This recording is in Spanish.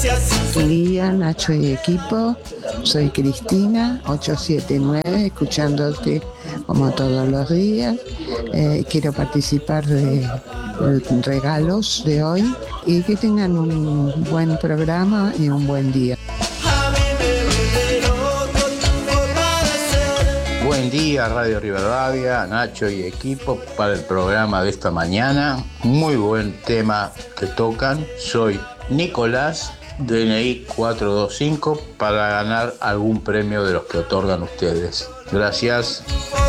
Buen día, Nacho y equipo. Soy Cristina, 879, escuchándote como todos los días. Quiero participar de regalos de hoy y que tengan un buen programa y un buen día. Buen día, Radio Rivadavia, Nacho y equipo, para el programa de esta mañana. Muy buen tema que tocan. Soy Nicolás, DNI 425, para ganar algún premio de los que otorgan ustedes. Gracias.